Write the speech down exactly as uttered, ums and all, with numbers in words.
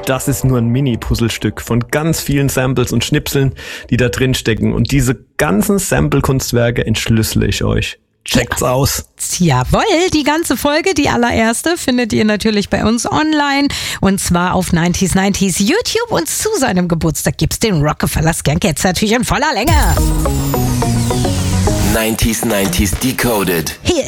das ist nur ein Mini-Puzzlestück von ganz vielen Samples und Schnipseln, die da drin stecken. Und diese ganzen Sample-Kunstwerke entschlüssele ich euch. Checkt's ja. aus. Jawohl, die ganze Folge, die allererste, findet ihr natürlich bei uns online. Und zwar auf neunzig neunzig YouTube. Und zu seinem Geburtstag gibt's den Rockefeller Skank jetzt natürlich in voller Länge. neunzig neunzig Decoded. Hier